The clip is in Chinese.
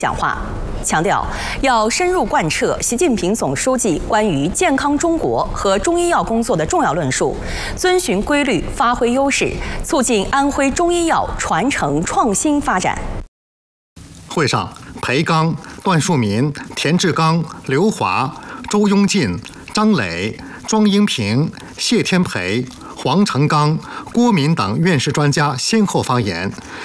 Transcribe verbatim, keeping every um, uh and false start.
讲话，强调要深入贯彻习近平总书记关于健康中国和中医药工作的重要论述，遵循规律，发挥优势，促进安徽中医药传承创新发展。 会上，裴刚、段树民、田志刚、刘华、周庸进、张磊、庄英平、谢天培、黄成刚、郭敏等院士专家先后发言。